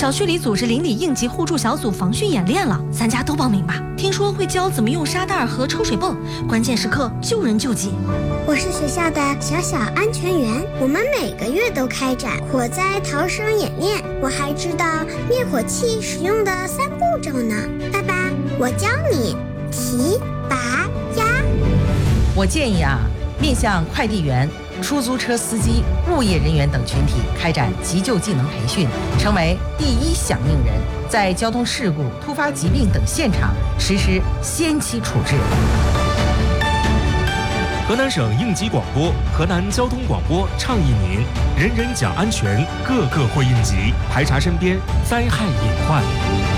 小区里组织邻里应急互助小组防汛演练了，咱家都报名吧。听说会教怎么用沙袋和抽水泵，关键时刻救人救己。 我是学校的小小安全员，我们每个月都开展火灾逃生演练。我还知道灭火器使用的3步骤呢。爸爸，我教你提、拔、压。 我建议面向快递员、出租车司机、物业人员等群体开展急救技能培训，成为第一响应人，在交通事故、突发疾病等现场实施先期处置。 河南省应急广播、河南交通广播倡议您：人人讲安全，个个会应急，排查身边灾害隐患。